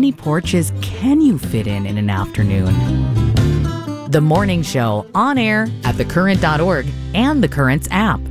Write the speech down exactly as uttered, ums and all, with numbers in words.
many porches can you fit in in an afternoon? The Morning Show, on air at the current dot org and the Currents app.